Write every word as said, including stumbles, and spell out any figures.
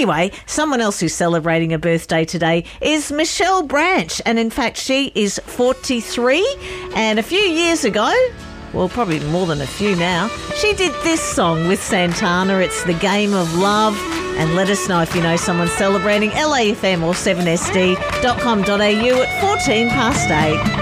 Anyway, someone else who's celebrating a birthday today is Michelle Branch. And in fact, she is forty-three. And a few years ago, well, probably more than a few now, she did this song with Santana. It's The Game of Love. And let us know if you know someone celebrating. L A F M or seven S D dot com dot A U at fourteen past eight.